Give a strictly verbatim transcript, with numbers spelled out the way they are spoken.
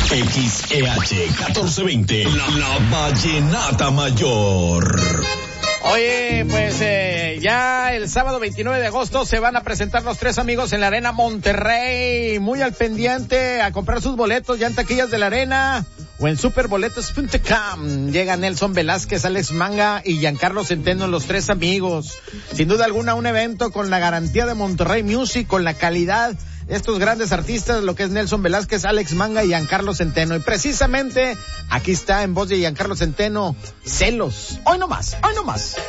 X E H catorce veinte, la, la Vallenata Mayor. Oye, pues eh, ya el sábado veintinueve de agosto se van a presentar los tres amigos en la Arena Monterrey. Muy al pendiente a comprar sus boletos ya en taquillas de la Arena o en superboletos punto com. Llega Nelson Velázquez, Alex Manga y Giancarlo Centeno, los tres amigos. Sin duda alguna un evento con la garantía de Monterrey Music, con la calidad de estos grandes artistas, lo que es Nelson Velázquez, Alex Manga y Giancarlo Centeno. Y precisamente aquí está en voz de Giancarlo Centeno, Celos. Hoy no más, hoy no más.